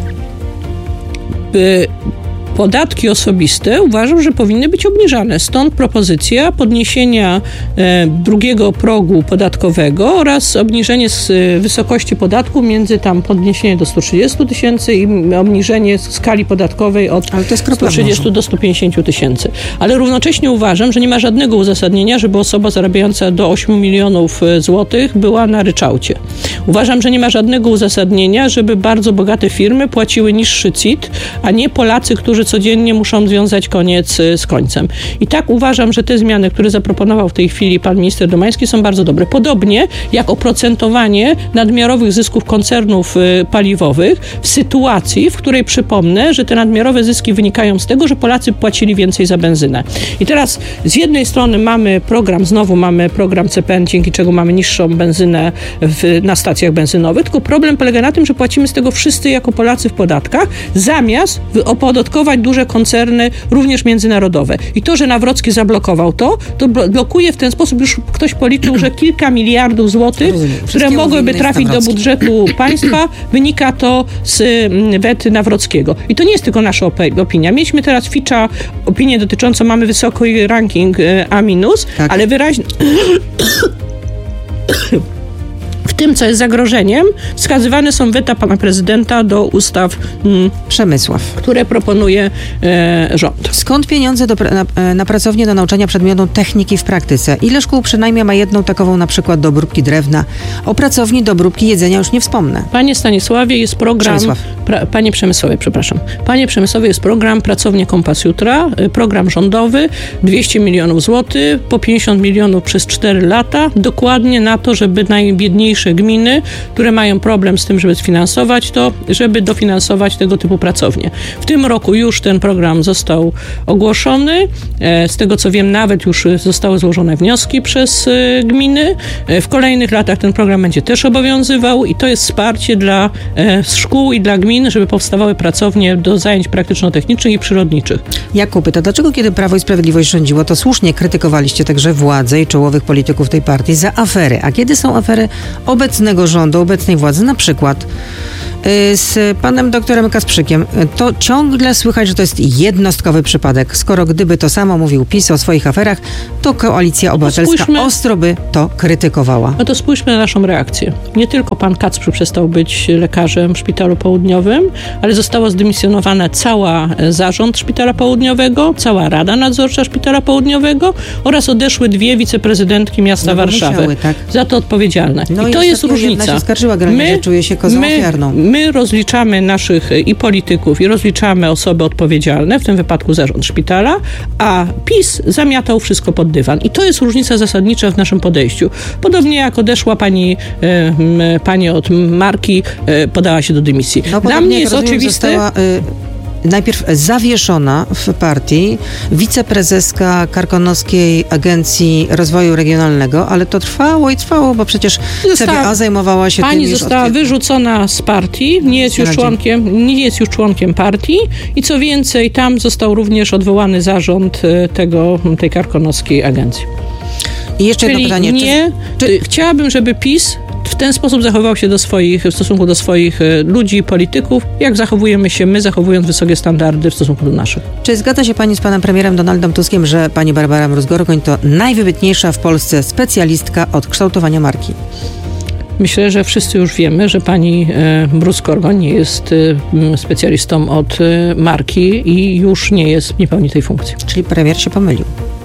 Speaker 2: By... Podatki osobiste uważam, że powinny być obniżane. Stąd propozycja podniesienia e, drugiego progu podatkowego oraz obniżenie z, e, wysokości podatku między tam podniesienie do stu trzydziestu tysięcy i obniżenie skali podatkowej od stu trzydziestu do stu pięćdziesięciu tysięcy. Ale równocześnie uważam, że nie ma żadnego uzasadnienia, żeby osoba zarabiająca do ośmiu milionów złotych była na ryczałcie. Uważam, że nie ma żadnego uzasadnienia, żeby bardzo bogate firmy płaciły niższy C I T, a nie Polacy, którzy codziennie muszą związać koniec z końcem. I tak uważam, że te zmiany, które zaproponował w tej chwili pan minister Domański, są bardzo dobre. Podobnie jak oprocentowanie nadmiarowych zysków koncernów y, paliwowych w sytuacji, w której przypomnę, że te nadmiarowe zyski wynikają z tego, że Polacy płacili więcej za benzynę. I teraz z jednej strony mamy program, znowu mamy program C P N, dzięki czego mamy niższą benzynę w, na stacjach benzynowych, tylko problem polega na tym, że płacimy z tego wszyscy jako Polacy w podatkach, zamiast opodatkować duże koncerny, również międzynarodowe. I to, że Nawrocki zablokował to, to blokuje w ten sposób, już ktoś policzył, że kilka miliardów złotych, które mogłyby trafić do budżetu państwa, wynika to z wety Nawrockiego. I to nie jest tylko nasza opinia. Mieliśmy teraz Fitcha, opinię dotyczącą, mamy wysoki ranking A minus, tak. ale wyraźnie... tym, co jest zagrożeniem, wskazywane są weta pana prezydenta do ustaw mm,
Speaker 1: Przemysław,
Speaker 2: które proponuje e, rząd.
Speaker 1: Skąd pieniądze do, na, na pracownię do nauczania przedmiotu techniki w praktyce? Ile szkół przynajmniej ma jedną takową, na przykład do obróbki drewna? O pracowni do obróbki jedzenia już nie wspomnę.
Speaker 2: Panie Stanisławie, jest program...
Speaker 1: Przemysław.
Speaker 2: Pra, panie Przemysławie, przepraszam. Panie Przemysławie, jest program Pracownie Kompas Jutra, program rządowy, dwieście milionów złotych, po pięćdziesiąt milionów przez cztery lata, dokładnie na to, żeby najbiedniejsze gminy, które mają problem z tym, żeby sfinansować to, żeby dofinansować tego typu pracownie. W tym roku już ten program został ogłoszony. Z tego, co wiem, nawet już zostały złożone wnioski przez gminy. W kolejnych latach ten program będzie też obowiązywał i to jest wsparcie dla szkół i dla gmin, żeby powstawały pracownie do zajęć praktyczno-technicznych i przyrodniczych. Jakub
Speaker 1: pyta, dlaczego kiedy Prawo i Sprawiedliwość rządziło, to słusznie krytykowaliście także władzę i czołowych polityków tej partii za afery, a kiedy są afery obecnego rządu, obecnej władzy, na przykład z panem doktorem Kasprzykiem, to ciągle słychać, że to jest jednostkowy przypadek. Skoro gdyby to samo mówił PiS o swoich aferach, to Koalicja Obywatelska spójrzmy, ostro by to krytykowała.
Speaker 2: No to spójrzmy na naszą reakcję. Nie tylko pan Kacprzyk przestał być lekarzem w Szpitalu Południowym, ale została zdymisjonowana cała zarząd Szpitala Południowego, cała Rada Nadzorcza Szpitala Południowego oraz odeszły dwie wiceprezydentki miasta no Warszawy. Musiały, tak. Za to odpowiedzialne.
Speaker 1: No
Speaker 2: I to jest różnica.
Speaker 1: Jedna się skarżyła, my, że czuje się kozą
Speaker 2: my,
Speaker 1: ofiarną.
Speaker 2: My rozliczamy naszych i polityków, i rozliczamy osoby odpowiedzialne, w tym wypadku zarząd szpitala, a PiS zamiatał wszystko pod dywan. I to jest różnica zasadnicza w naszym podejściu. Podobnie jak odeszła pani, e, pani od Marki, e, podała się do dymisji.
Speaker 1: No,
Speaker 2: Dla mnie jest
Speaker 1: rozumiem,
Speaker 2: oczywiste...
Speaker 1: Została, y- najpierw zawieszona w partii wiceprezeska Karkonoskiej Agencji Rozwoju Regionalnego, ale to trwało i trwało, bo przecież C B A zajmowała się
Speaker 2: pani
Speaker 1: tym już
Speaker 2: została
Speaker 1: od...
Speaker 2: wyrzucona z partii, nie jest już członkiem, nie jest już członkiem partii i co więcej, tam został również odwołany zarząd tego, tej Karkonoskiej Agencji.
Speaker 1: I jeszcze
Speaker 2: Czyli
Speaker 1: jedno pytanie.
Speaker 2: Nie,
Speaker 1: czy, czy...
Speaker 2: Chciałabym, żeby PiS w ten sposób zachował się do swoich, w stosunku do swoich ludzi, polityków, jak zachowujemy się my, zachowując wysokie standardy w stosunku do naszych.
Speaker 1: Czy zgadza się pani z panem premierem Donaldem Tuskiem, że pani Barbara Mróz-Gorgoń to najwybitniejsza w Polsce specjalistka od kształtowania marki?
Speaker 2: Myślę, że wszyscy już wiemy, że pani Mróz-Gorgoń nie jest specjalistą od marki i już nie jest, nie pełni tej funkcji.
Speaker 1: Czyli premier się pomylił.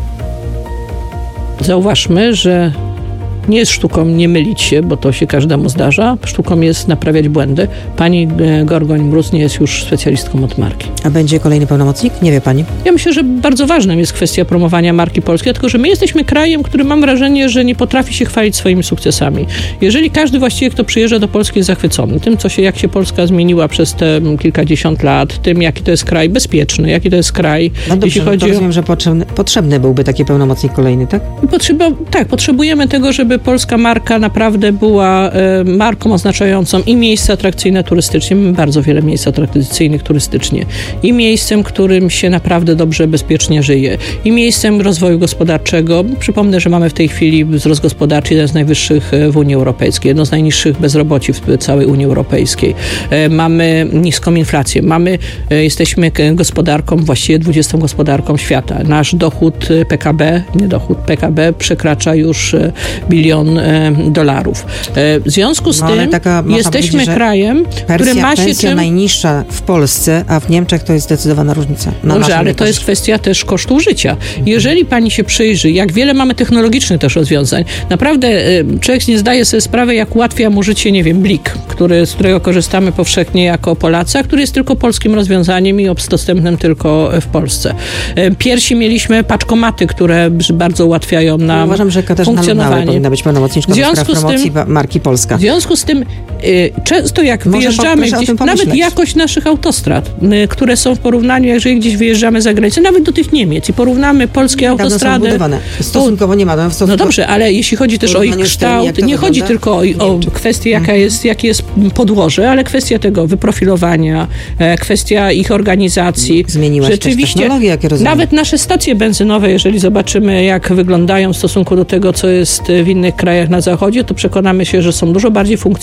Speaker 2: Zauważmy, że nie jest sztuką nie mylić się, bo to się każdemu zdarza. Sztuką jest naprawiać błędy. Pani Gorgoń-Mróz nie jest już specjalistką od marki.
Speaker 1: A będzie kolejny pełnomocnik? Nie wie pani?
Speaker 2: Ja myślę, że bardzo ważnym jest kwestia promowania marki polskiej, tylko że my jesteśmy krajem, który mam wrażenie, że nie potrafi się chwalić swoimi sukcesami. Jeżeli każdy właściwie, kto przyjeżdża do Polski, jest zachwycony tym, co się, jak się Polska zmieniła przez te kilkadziesiąt lat, tym, jaki to jest kraj bezpieczny, jaki to jest kraj,
Speaker 1: no dobrze,
Speaker 2: jeśli chodzi
Speaker 1: to rozumiem, o... że potrzebny, potrzebny byłby taki pełnomocnik kolejny, tak?
Speaker 2: Potrzeba, tak, potrzebujemy tego, żeby polska marka naprawdę była e, marką oznaczającą i miejsca atrakcyjne turystycznie. Mamy bardzo wiele miejsc atrakcyjnych turystycznie. I miejscem, którym się naprawdę dobrze, bezpiecznie żyje. I miejscem rozwoju gospodarczego. Przypomnę, że mamy w tej chwili wzrost gospodarczy jeden z najwyższych w Unii Europejskiej. Jedno z najniższych bezroboci w całej Unii Europejskiej. E, mamy niską inflację. Mamy, e, jesteśmy gospodarką, właściwie dwudziestą gospodarką świata. Nasz dochód P K B, nie dochód, P K B przekracza już bilion dolarów. W związku z
Speaker 1: no,
Speaker 2: tym
Speaker 1: taka,
Speaker 2: jesteśmy krajem, który ma się
Speaker 1: pensja
Speaker 2: czym...
Speaker 1: najniższa w Polsce, a w Niemczech to jest zdecydowana różnica.
Speaker 2: Dobrze, ale to jest kwestia też kosztu życia. Jeżeli pani się przyjrzy, jak wiele mamy technologicznych też rozwiązań, naprawdę człowiek nie zdaje sobie sprawy, jak ułatwia mu życie, nie wiem, Blik, który, z którego korzystamy powszechnie jako Polacy, a który jest tylko polskim rozwiązaniem i dostępnym tylko w Polsce. Piersi mieliśmy paczkomaty, które bardzo ułatwiają nam
Speaker 1: Uważam, że funkcjonowanie. Powinna być pełnomocniczką do spraw promocji tym, marki Polska.
Speaker 2: W związku z tym y, często jak może wyjeżdżamy gdzieś, nawet jakość naszych autostrad, y, które są w porównaniu, jeżeli gdzieś wyjeżdżamy za granicę, nawet do tych Niemiec i porównamy polskie autostrady.
Speaker 1: Stosunkowo nie ma. No,
Speaker 2: no dobrze, ale jeśli chodzi też o ich kształt, nie chodzi wygląda? tylko o, o kwestię, jaka jest, jakie jest podłoże, ale kwestia tego wyprofilowania, e, kwestia ich organizacji.
Speaker 1: Zmieniła się też technologia, jakie rozumiem.
Speaker 2: Nawet nasze stacje benzynowe, jeżeli zobaczymy, jak wyglądają w stosunku do tego, co jest w innych krajach na zachodzie, to przekonamy się, że są dużo bardziej funkcjonalne,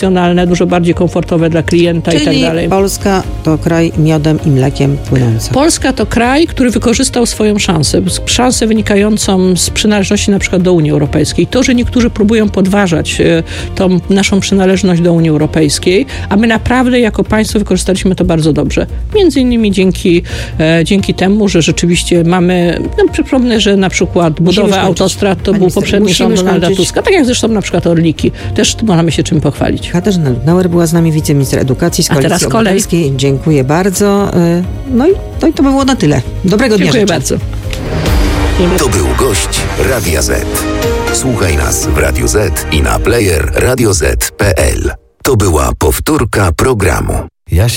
Speaker 2: dużo bardziej komfortowe dla klienta
Speaker 1: Czyli
Speaker 2: i tak dalej.
Speaker 1: Polska to kraj miodem i mlekiem płynący.
Speaker 2: Polska to kraj, który wykorzystał swoją szansę. Szansę wynikającą z przynależności na przykład do Unii Europejskiej. To, że niektórzy próbują podważać e, tą naszą przynależność do Unii Europejskiej, a my naprawdę jako państwo wykorzystaliśmy to bardzo dobrze. Między innymi dzięki, e, dzięki temu, że rzeczywiście mamy, no przypomnę, że na przykład budowę autostrad to
Speaker 1: Pani
Speaker 2: był
Speaker 1: minister,
Speaker 2: poprzedni rząd Donalda
Speaker 1: skończyć.
Speaker 2: Tuska, tak jak zresztą na przykład Orliki. Też możemy się czym pochwalić.
Speaker 1: Katarzyna Lubnauer była z nami, wiceminister edukacji z
Speaker 2: A teraz
Speaker 1: Koalicji
Speaker 2: kolej.
Speaker 1: Obywatelskiej. Dziękuję bardzo. Y, No i, no i to by było na tyle. Dobrego dnia
Speaker 2: Dziękuję
Speaker 1: życzę.
Speaker 2: bardzo.
Speaker 3: To był gość Radia Z. Słuchaj nas w Radio Z i na player radio zet kropka pe el. To była powtórka programu.
Speaker 4: Ja się